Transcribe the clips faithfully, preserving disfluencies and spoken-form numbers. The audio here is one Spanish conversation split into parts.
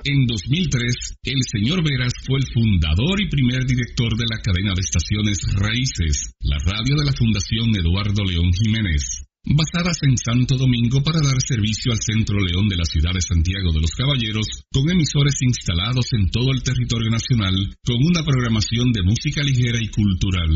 En dos mil tres, el señor Veras fue el fundador y primer director de la cadena de estaciones Raíces, la radio de la Fundación Eduardo León Jiménez, basadas en Santo Domingo para dar servicio al Centro León de la ciudad de Santiago de los Caballeros, con emisores instalados en todo el territorio nacional, con una programación de música ligera y cultural.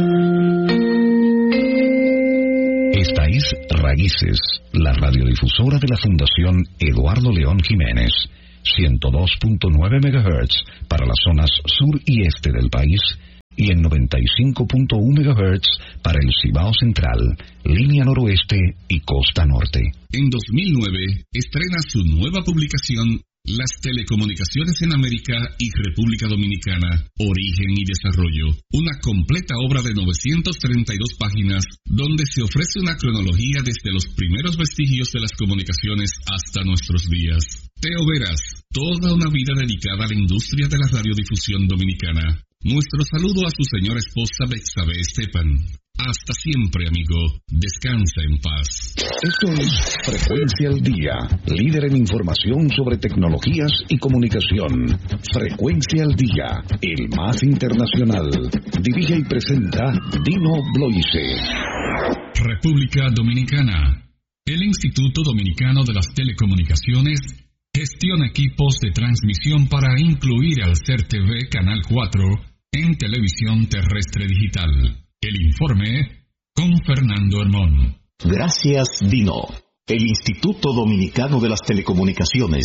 Esta es Raíces, la radiodifusora de la Fundación Eduardo León Jiménez, ciento dos punto nueve megahertz para las zonas sur y este del país y en noventa y cinco punto uno megahertz para el Cibao Central, línea noroeste y costa norte. En dos mil nueve estrena su nueva publicación Las Telecomunicaciones en América y República Dominicana, Origen y Desarrollo, una completa obra de novecientas treinta y dos páginas donde se ofrece una cronología desde los primeros vestigios de las comunicaciones hasta nuestros días. Teo Veras, toda una vida dedicada a la industria de la radiodifusión dominicana. Nuestro saludo a su señora esposa Betsabe Estepan. Hasta siempre, amigo. Descansa en paz. Esto es Frecuencia al Día, líder en información sobre tecnologías y comunicación. Frecuencia al Día, el más internacional. Dirige y presenta Dino Bloise. República Dominicana. El Instituto Dominicano de las Telecomunicaciones gestiona equipos de transmisión para incluir al C E R T V Canal cuatro en televisión terrestre digital. El informe con Fernando Hermón. Gracias, Dino. El Instituto Dominicano de las Telecomunicaciones,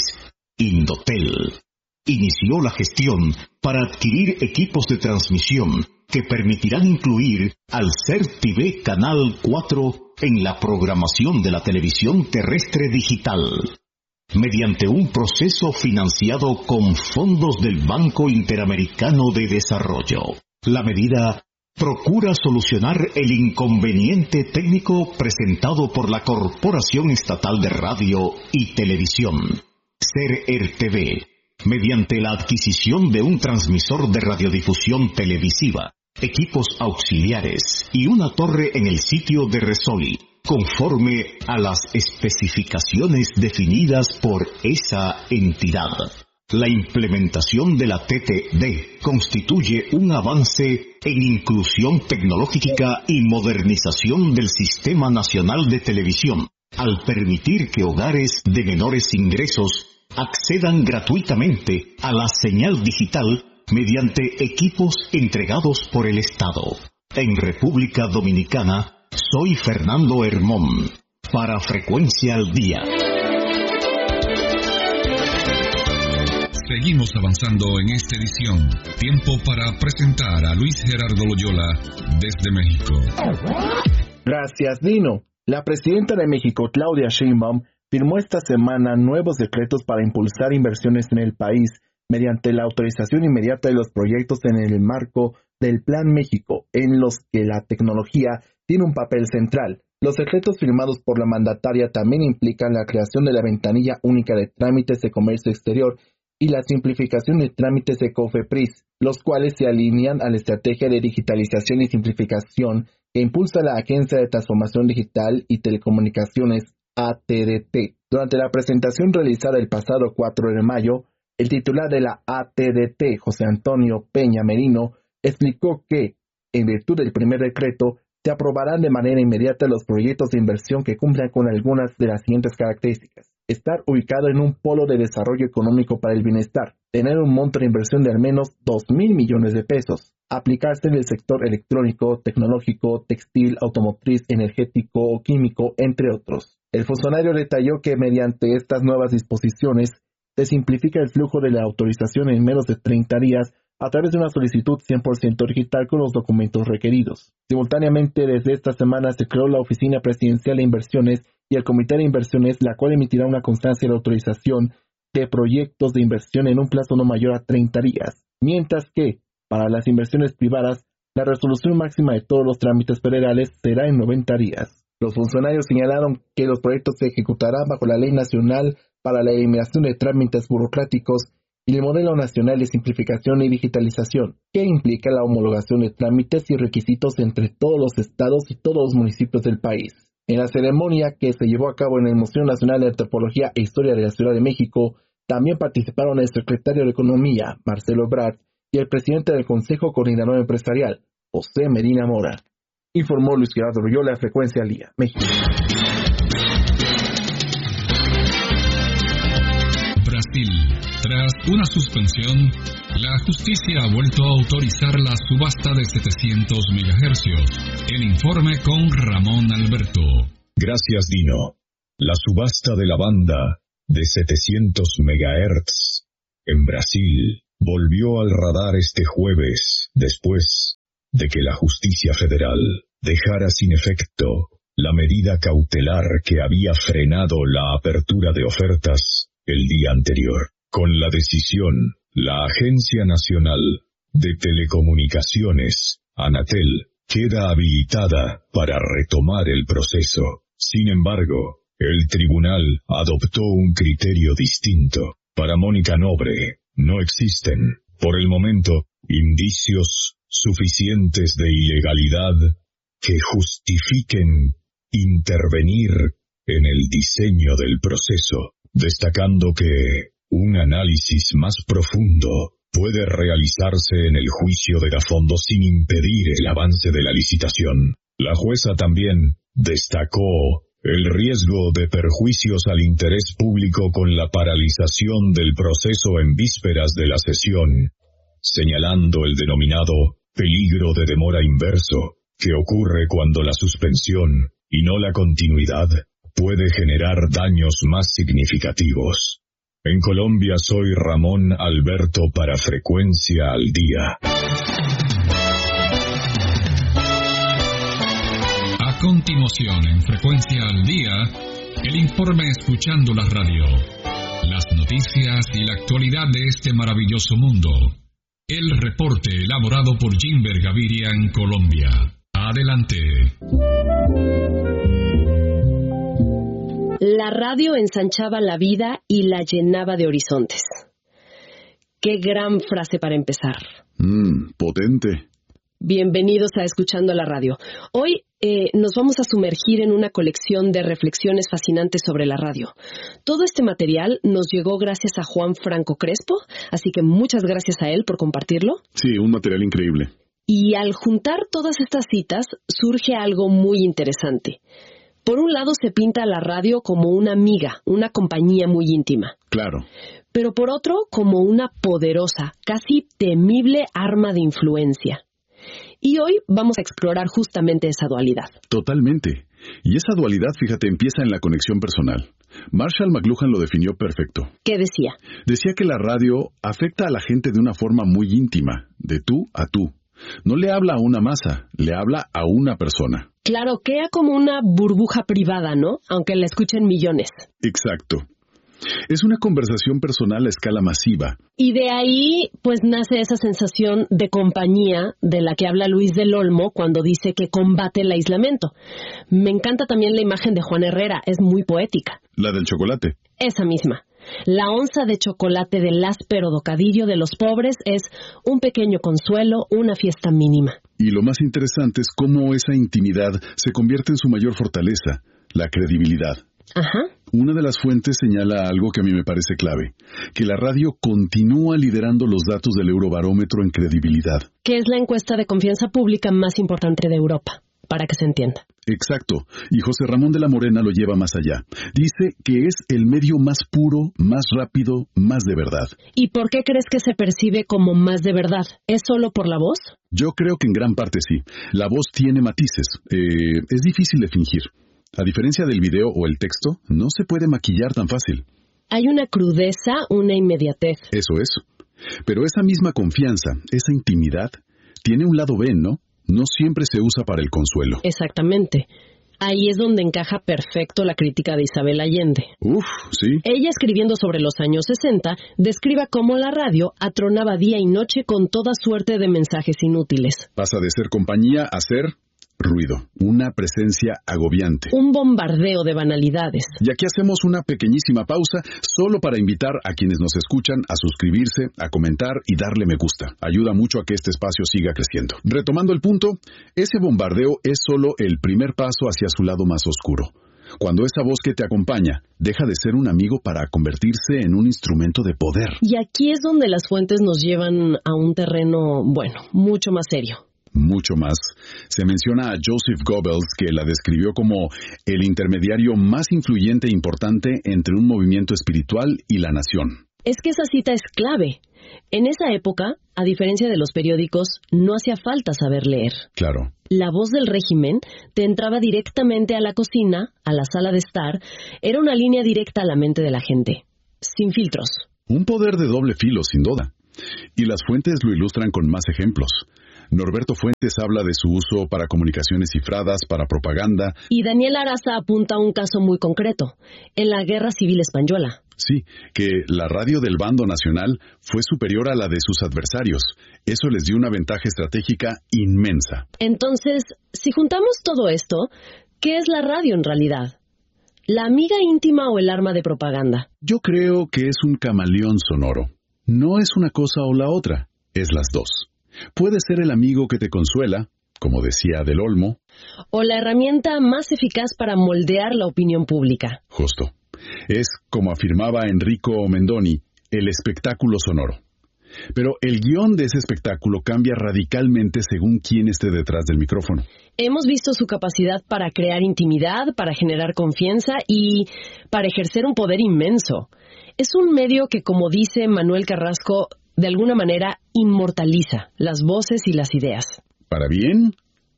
Indotel, inició la gestión para adquirir equipos de transmisión que permitirán incluir al C E R T V Canal cuatro en la programación de la televisión terrestre digital, mediante un proceso financiado con fondos del Banco Interamericano de Desarrollo. La medida procura solucionar el inconveniente técnico presentado por la Corporación Estatal de Radio y Televisión, C E R T V, mediante la adquisición de un transmisor de radiodifusión televisiva, equipos auxiliares y una torre en el sitio de Resoli, conforme a las especificaciones definidas por esa entidad. La implementación de la T T D constituye un avance en inclusión tecnológica y modernización del Sistema Nacional de Televisión, al permitir que hogares de menores ingresos accedan gratuitamente a la señal digital mediante equipos entregados por el Estado. En República Dominicana, soy Fernando Hermón, para Frecuencia al Día. Seguimos avanzando en esta edición. Tiempo para presentar a Luis Gerardo Loyola desde México. Gracias, Dino. La presidenta de México, Claudia Sheinbaum, firmó esta semana nuevos decretos para impulsar inversiones en el país mediante la autorización inmediata de los proyectos en el marco del Plan México, en los que la tecnología tiene un papel central. Los decretos firmados por la mandataria también implican la creación de la ventanilla única de trámites de comercio exterior y la simplificación de trámites de COFEPRIS, los cuales se alinean a la estrategia de digitalización y simplificación que impulsa la Agencia de Transformación Digital y Telecomunicaciones, A T D T. Durante la presentación realizada el pasado cuatro de mayo, el titular de la A T D T, José Antonio Peña Merino, explicó que, en virtud del primer decreto, se aprobarán de manera inmediata los proyectos de inversión que cumplan con algunas de las siguientes características. Estar ubicado en un polo de desarrollo económico para el bienestar, tener un monto de inversión de al menos dos mil millones de pesos, aplicarse en el sector electrónico, tecnológico, textil, automotriz, energético o químico, entre otros. El funcionario detalló que mediante estas nuevas disposiciones se simplifica el flujo de la autorización en menos de treinta días a través de una solicitud cien por ciento digital con los documentos requeridos. Simultáneamente, desde esta semana se creó la Oficina Presidencial de Inversiones y el Comité de Inversiones, la cual emitirá una constancia de autorización de proyectos de inversión en un plazo no mayor a treinta días, mientras que, para las inversiones privadas, la resolución máxima de todos los trámites federales será en noventa días. Los funcionarios señalaron que los proyectos se ejecutarán bajo la Ley Nacional para la Eliminación de Trámites Burocráticos y el Modelo Nacional de Simplificación y Digitalización, que implica la homologación de trámites y requisitos entre todos los estados y todos los municipios del país. En la ceremonia que se llevó a cabo en el Museo Nacional de Antropología e Historia de la Ciudad de México, También participaron el secretario de Economía, Marcelo Ebrard, y el presidente del Consejo Coordinador Empresarial, José Medina Mora. Informó Luis Gerardo Riola, Frecuencia al Día, México. Brasil. Tras una suspensión, la justicia ha vuelto a autorizar la subasta de setecientos megahercios. El informe con Ramón Alberto. Gracias, Dino. La subasta de la banda de setecientos megahertz en Brasil volvió al radar este jueves, después de que la justicia federal dejara sin efecto la medida cautelar que había frenado la apertura de ofertas el día anterior. Con la decisión, la Agencia Nacional de Telecomunicaciones, Anatel, queda habilitada para retomar el proceso. Sin embargo, el tribunal adoptó un criterio distinto. Para Mónica Nobre, no existen, por el momento, indicios suficientes de ilegalidad que justifiquen intervenir en el diseño del proceso, destacando que un análisis más profundo puede realizarse en el juicio de fondo sin impedir el avance de la licitación. La jueza también destacó el riesgo de perjuicios al interés público con la paralización del proceso en vísperas de la sesión, señalando el denominado peligro de demora inverso, que ocurre cuando la suspensión, y no la continuidad, puede generar daños más significativos. En Colombia soy Ramón Alberto para Frecuencia al Día. A continuación, en Frecuencia al Día, el informe Escuchando la Radio, las noticias y la actualidad de este maravilloso mundo. El reporte elaborado por Jimber Gaviria en Colombia. Adelante. La radio ensanchaba la vida y la llenaba de horizontes. Qué gran frase para empezar. Mmm, potente. Bienvenidos a Escuchando la Radio. Hoy eh, nos vamos a sumergir en una colección de reflexiones fascinantes sobre la radio. Todo este material nos llegó gracias a Juan Franco Crespo, así que muchas gracias a él por compartirlo. Sí, un material increíble. Y al juntar todas estas citas, surge algo muy interesante. Por un lado se pinta a la radio como una amiga, una compañía muy íntima. Claro. Pero por otro, como una poderosa, casi temible arma de influencia. Y hoy vamos a explorar justamente esa dualidad. Totalmente. Y esa dualidad, fíjate, empieza en la conexión personal. Marshall McLuhan lo definió perfecto. ¿Qué decía? Decía que la radio afecta a la gente de una forma muy íntima, de tú a tú. No le habla a una masa, le habla a una persona. Claro, crea como una burbuja privada, ¿no? Aunque la escuchen millones. Exacto. Es una conversación personal a escala masiva. Y de ahí, pues, nace esa sensación de compañía de la que habla Luis del Olmo cuando dice que combate el aislamiento. Me encanta también la imagen de Juan Herrera, es muy poética. La del chocolate. Esa misma. La onza de chocolate del áspero bocadillo de los pobres es un pequeño consuelo, una fiesta mínima. Y lo más interesante es cómo esa intimidad se convierte en su mayor fortaleza, la credibilidad. Ajá. Una de las fuentes señala algo que a mí me parece clave, que la radio continúa liderando los datos del Eurobarómetro en credibilidad. Que es la encuesta de confianza pública más importante de Europa, para que se entienda. Exacto, y José Ramón de la Morena lo lleva más allá. Dice que es el medio más puro, más rápido, más de verdad. ¿Y por qué crees que se percibe como más de verdad? ¿Es solo por la voz? Yo creo que en gran parte sí. La voz tiene matices. Eh, es difícil de fingir. A diferencia del video o el texto, no se puede maquillar tan fácil. Hay una crudeza, una inmediatez. Eso es. Pero esa misma confianza, esa intimidad, tiene un lado B, ¿no? No siempre se usa para el consuelo. Exactamente. Ahí es donde encaja perfecto la crítica de Isabel Allende. Uf, sí. Ella, escribiendo sobre los años sesenta, describe cómo la radio atronaba día y noche con toda suerte de mensajes inútiles. Pasa de ser compañía a ser ruido, una presencia agobiante. Un bombardeo de banalidades. Y aquí hacemos una pequeñísima pausa solo para invitar a quienes nos escuchan a suscribirse, a comentar y darle me gusta. Ayuda mucho a que este espacio siga creciendo. Retomando el punto, ese bombardeo es solo el primer paso hacia su lado más oscuro. cuando esa voz que te acompaña deja de ser un amigo para convertirse en un instrumento de poder. Y aquí es donde las fuentes nos llevan a un terreno, bueno, mucho más serio. Mucho más. Se menciona a Joseph Goebbels, que la describió como el intermediario más influyente e importante entre un movimiento espiritual y la nación. Es que esa cita es clave. En esa época, a diferencia de los periódicos, no hacía falta saber leer. Claro. La voz del régimen te entraba directamente a la cocina, a la sala de estar. Era una línea directa a la mente de la gente, sin filtros. Un poder de doble filo, sin duda. Y las fuentes lo ilustran con más ejemplos. Norberto Fuentes habla de su uso para comunicaciones cifradas, para propaganda. Y Daniel Araza apunta a un caso muy concreto, en la Guerra Civil Española. Sí, que la radio del bando nacional fue superior a la de sus adversarios. Eso les dio una ventaja estratégica inmensa. Entonces, si juntamos todo esto, ¿qué es la radio en realidad? ¿La amiga íntima o el arma de propaganda? Yo creo que es un camaleón sonoro. No es una cosa o la otra, es las dos. Puede ser el amigo que te consuela, como decía Del Olmo, o la herramienta más eficaz para moldear la opinión pública. Justo. Es, como afirmaba Enrico Mendoni, el espectáculo sonoro. Pero el guión de ese espectáculo cambia radicalmente según quién esté detrás del micrófono. Hemos visto su capacidad para crear intimidad, para generar confianza y para ejercer un poder inmenso. Es un medio que, como dice Manuel Carrasco, de alguna manera inmortaliza las voces y las ideas. Para bien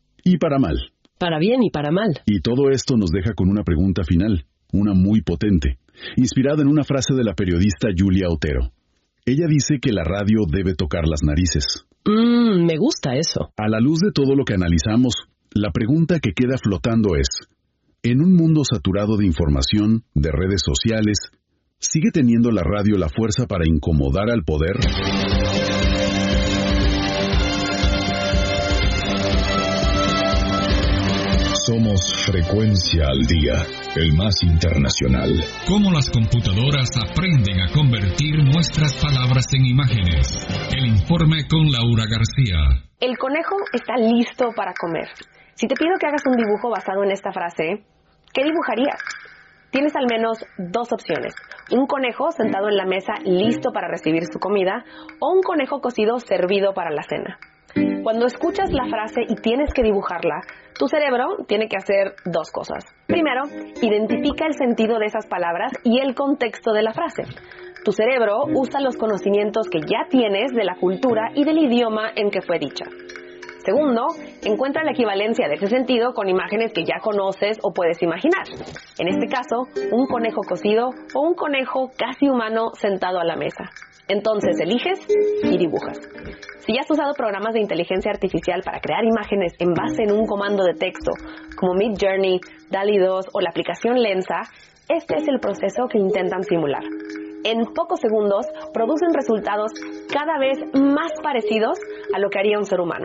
y para mal. Para bien y para mal. Y todo esto nos deja con una pregunta final, una muy potente, inspirada en una frase de la periodista Julia Otero. Ella dice que la radio debe tocar las narices. Mmm, me gusta eso. A la luz de todo lo que analizamos, la pregunta que queda flotando es, en un mundo saturado de información, de redes sociales, ¿sigue teniendo la radio la fuerza para incomodar al poder? Somos Frecuencia al Día, el más internacional. Cómo las computadoras aprenden a convertir nuestras palabras en imágenes. El informe con Laura García. El conejo está listo para comer. Si te pido que hagas un dibujo basado en esta frase, ¿qué dibujarías? Tienes al menos dos opciones. Un conejo sentado en la mesa listo para recibir su comida o un conejo cocido servido para la cena. Cuando escuchas la frase y tienes que dibujarla, tu cerebro tiene que hacer dos cosas. Primero, identifica el sentido de esas palabras y el contexto de la frase. Tu cerebro usa los conocimientos que ya tienes de la cultura y del idioma en que fue dicha. Segundo, encuentra la equivalencia de ese sentido con imágenes que ya conoces o puedes imaginar. En este caso, un conejo cocido o un conejo casi humano sentado a la mesa. Entonces eliges y dibujas. Si ya has usado programas de inteligencia artificial para crear imágenes en base en un comando de texto, como Midjourney, DALL-E dos o la aplicación Lensa, este es el proceso que intentan simular. En pocos segundos producen resultados cada vez más parecidos a lo que haría un ser humano.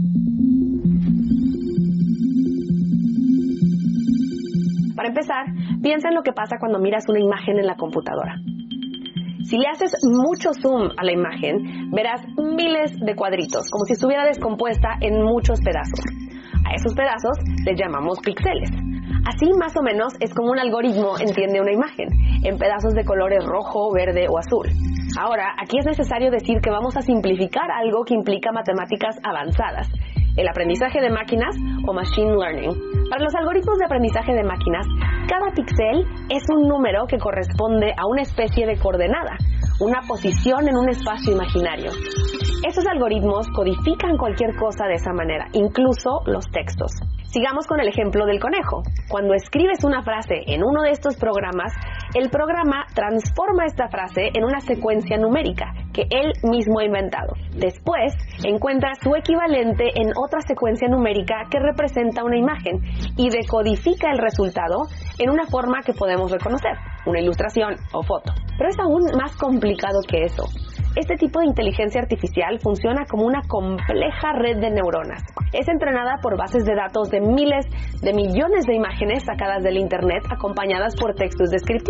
Para empezar, piensa en lo que pasa cuando miras una imagen en la computadora. Si le haces mucho zoom a la imagen, verás miles de cuadritos, como si estuviera descompuesta en muchos pedazos. A esos pedazos les llamamos píxeles. Así más o menos es como un algoritmo entiende una imagen, en pedazos de colores rojo, verde o azul. Ahora, aquí es necesario decir que vamos a simplificar algo que implica matemáticas avanzadas, el aprendizaje de máquinas o machine learning. Para los algoritmos de aprendizaje de máquinas, cada píxel es un número que corresponde a una especie de coordenada, una posición en un espacio imaginario. Estos algoritmos codifican cualquier cosa de esa manera, incluso los textos. Sigamos con el ejemplo del conejo. Cuando escribes una frase en uno de estos programas, el programa transforma esta frase en una secuencia numérica que él mismo ha inventado. Después, encuentra su equivalente en otra secuencia numérica que representa una imagen y decodifica el resultado en una forma que podemos reconocer, una ilustración o foto. Pero es aún más complicado que eso. Este tipo de inteligencia artificial funciona como una compleja red de neuronas. Es entrenada por bases de datos de miles de millones de imágenes sacadas del Internet acompañadas por textos descriptivos.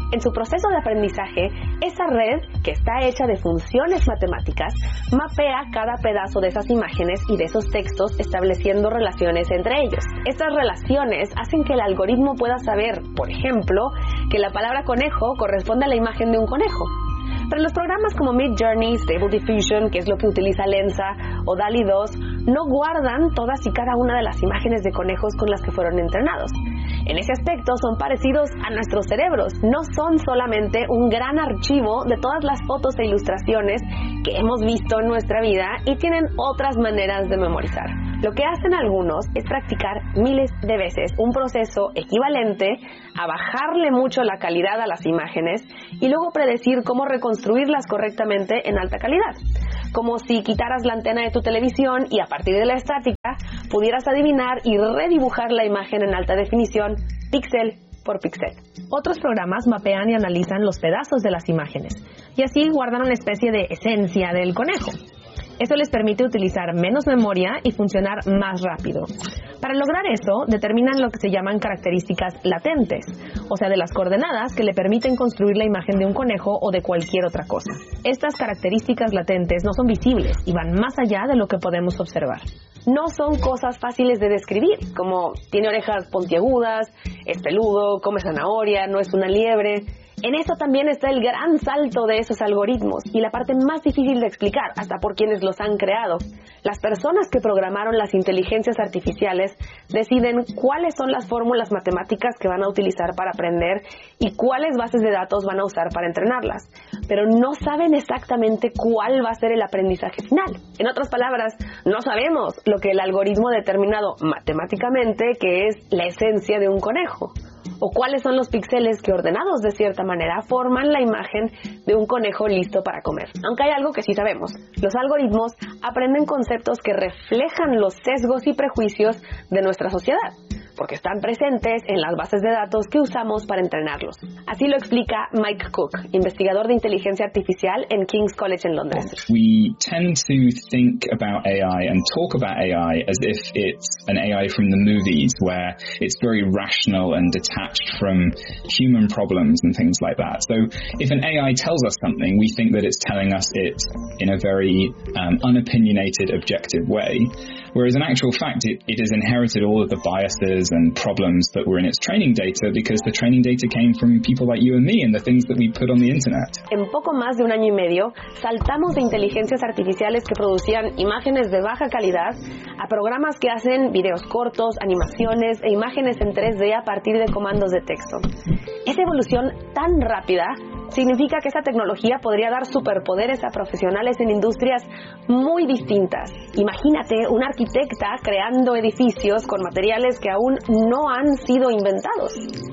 En su proceso de aprendizaje, esa red, que está hecha de funciones matemáticas, mapea cada pedazo de esas imágenes y de esos textos, estableciendo relaciones entre ellos. Estas relaciones hacen que el algoritmo pueda saber, por ejemplo, que la palabra conejo corresponde a la imagen de un conejo. Pero los programas como Midjourney, Stable Diffusion, que es lo que utiliza Lensa, o DALL-E dos, no guardan todas y cada una de las imágenes de conejos con las que fueron entrenados. En ese aspecto son parecidos a nuestros cerebros, no son solamente un gran archivo de todas las fotos e ilustraciones que hemos visto en nuestra vida y tienen otras maneras de memorizar. Lo que hacen algunos es practicar miles de veces un proceso equivalente a bajarle mucho la calidad a las imágenes y luego predecir cómo reconstruirlas correctamente en alta calidad. Como si quitaras la antena de tu televisión y a partir de la estática pudieras adivinar y redibujar la imagen en alta definición, píxel por píxel. Otros programas mapean y analizan los pedazos de las imágenes y así guardan una especie de esencia del conejo. Eso les permite utilizar menos memoria y funcionar más rápido. Para lograr eso, determinan lo que se llaman características latentes, o sea, de las coordenadas que le permiten construir la imagen de un conejo o de cualquier otra cosa. Estas características latentes no son visibles y van más allá de lo que podemos observar. No son cosas fáciles de describir, como tiene orejas puntiagudas, es peludo, come zanahoria, no es una liebre. En eso también está el gran salto de esos algoritmos y la parte más difícil de explicar, hasta por quienes los han creado. Las personas que programaron las inteligencias artificiales deciden cuáles son las fórmulas matemáticas que van a utilizar para aprender y cuáles bases de datos van a usar para entrenarlas, pero no saben exactamente cuál va a ser el aprendizaje final. En otras palabras, no sabemos lo que el algoritmo ha determinado matemáticamente que es la esencia de un conejo, o cuáles son los píxeles que, ordenados de cierta manera, forman la imagen de un conejo listo para comer. Aunque hay algo que sí sabemos: los algoritmos aprenden conceptos que reflejan los sesgos y prejuicios de nuestra sociedad, porque están presentes en las bases de datos que usamos para entrenarlos. Así lo explica Mike Cook, investigador de inteligencia artificial en King's College en Londres. We tend to think about A I and talk about A I as if it's an A I from the movies, where it's very rational and detached from human problems and things like that. So if an A I tells us something, we think that it's telling us it in a very um, unopinionated, objective way. Whereas in actual fact, it, it has inherited all of the biases and problems that were in its training data, because the training data came from people like you and me and the things that we put on the internet. En poco más de un año y medio, saltamos de inteligencias artificiales que producían imágenes de baja calidad a programas que hacen videos cortos, animaciones e imágenes en tres D a partir de comandos de texto. Esa evolución tan rápida significa que esa tecnología podría dar superpoderes a profesionales en industrias muy distintas. Imagínate una arquitecta creando edificios con materiales que aún no han sido inventados,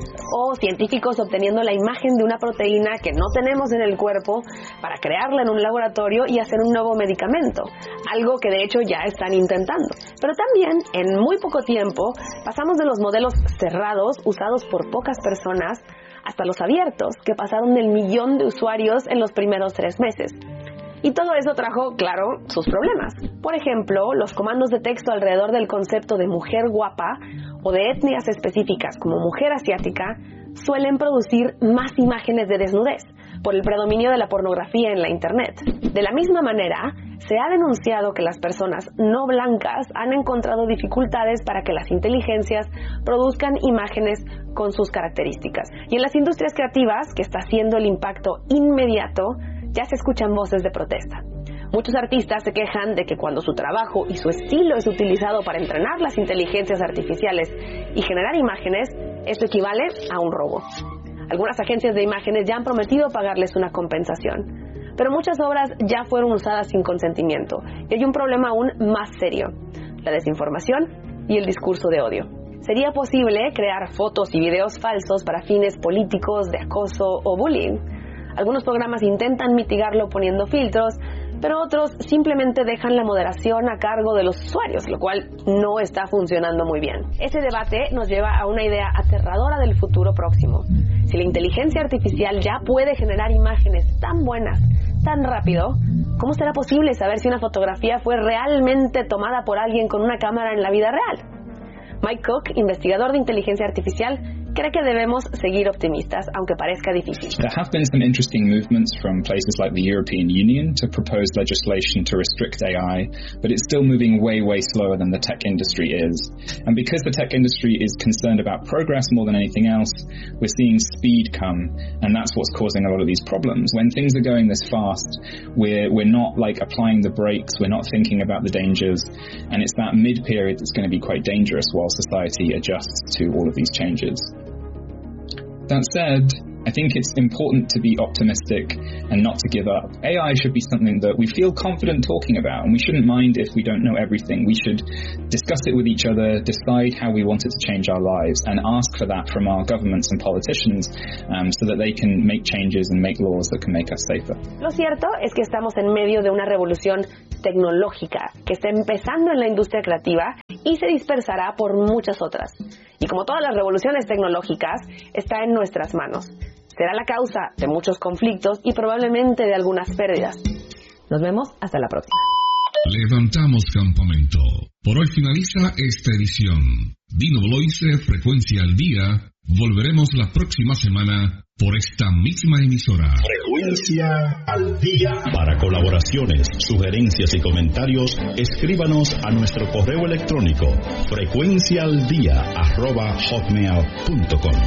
o científicos obteniendo la imagen de una proteína que no tenemos en el cuerpo para crearla en un laboratorio y hacer un nuevo medicamento, algo que de hecho ya están intentando. Pero también, en muy poco tiempo, pasamos de los modelos cerrados usados por pocas personas hasta los abiertos, que pasaron del millón de usuarios en los primeros tres meses. Y todo eso trajo, claro, sus problemas. Por ejemplo, los comandos de texto alrededor del concepto de mujer guapa o de etnias específicas como mujer asiática suelen producir más imágenes de desnudez por el predominio de la pornografía en la Internet. De la misma manera, se ha denunciado que las personas no blancas han encontrado dificultades para que las inteligencias produzcan imágenes con sus características. Y en las industrias creativas, que está haciendo el impacto inmediato, ya se escuchan voces de protesta. Muchos artistas se quejan de que cuando su trabajo y su estilo es utilizado para entrenar las inteligencias artificiales y generar imágenes, esto equivale a un robo. Algunas agencias de imágenes ya han prometido pagarles una compensación, pero muchas obras ya fueron usadas sin consentimiento y hay un problema aún más serio: la desinformación y el discurso de odio. ¿Sería posible crear fotos y videos falsos para fines políticos, de acoso o bullying? Algunos programas intentan mitigarlo poniendo filtros, pero otros simplemente dejan la moderación a cargo de los usuarios, lo cual no está funcionando muy bien. Ese debate nos lleva a una idea aterradora del futuro próximo. Si la inteligencia artificial ya puede generar imágenes tan buenas, tan rápido, ¿cómo será posible saber si una fotografía fue realmente tomada por alguien con una cámara en la vida real? Mike Cook, investigador de inteligencia artificial, cree que debemos seguir optimistas, aunque parezca difícil. There have been some interesting movements from places like the European Union to propose legislation to restrict A I, but it's still moving way, way slower than the tech industry is. And because the tech industry is concerned about progress more than anything else, we're seeing speed come, and that's what's causing a lot of these problems. When things are going this fast, we're we're not like applying the brakes, we're not thinking about the dangers, and it's that mid-period that's going to be quite dangerous while society adjusts to all of these changes. That said, I think it's important to be optimistic and not to give up. A I should be something that we feel confident talking about, and we shouldn't mind if we don't know everything. We should discuss it with each other, decide how we want it to change our lives, and ask for that from our governments and politicians um, so that they can make changes and make laws that can make us safer. Lo cierto es que estamos en medio de una revolución tecnológica que está empezando en la industria creativa y se dispersará por muchas otras. Y como todas las revoluciones tecnológicas, está en nuestras manos. Será la causa de muchos conflictos y probablemente de algunas pérdidas. Nos vemos hasta la próxima. Levantamos campamento. Por hoy finaliza esta edición. Dino Bloise, Frecuencia al Día. Volveremos la próxima semana por esta misma emisora. Frecuencia al Día. Para colaboraciones, sugerencias y comentarios, escríbanos a nuestro correo electrónico frecuenciaaldia arroba hotmail punto com.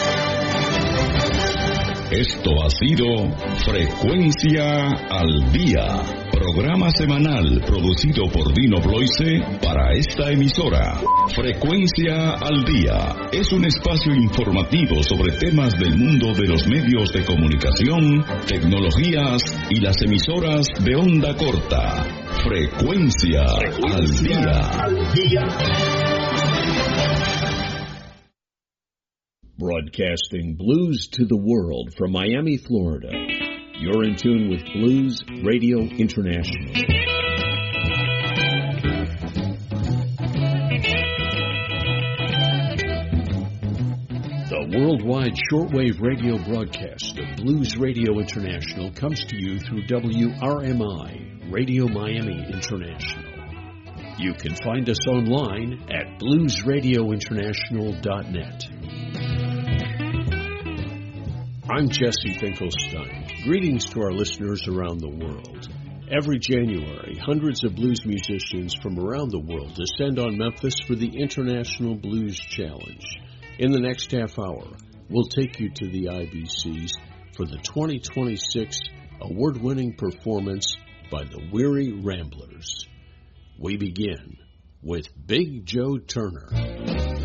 Esto ha sido Frecuencia al Día, programa semanal producido por Dino Bloise para esta emisora. Frecuencia al Día es un espacio informativo sobre temas del mundo de los medios de comunicación, tecnologías y las emisoras de onda corta. Frecuencia, Frecuencia al Día. Al día. Broadcasting blues to the world from Miami, Florida. You're in tune with Blues Radio International. The worldwide shortwave radio broadcast of Blues Radio International comes to you through W R M I, Radio Miami International. You can find us online at blues radio international dot net. I'm Jesse Finkelstein. Greetings to our listeners around the world. Every January, hundreds of blues musicians from around the world descend on Memphis for the International Blues Challenge. In the next half hour, we'll take you to the I B Cs for the twenty twenty-six award-winning performance by the Weary Ramblers. We begin with Big Joe Turner.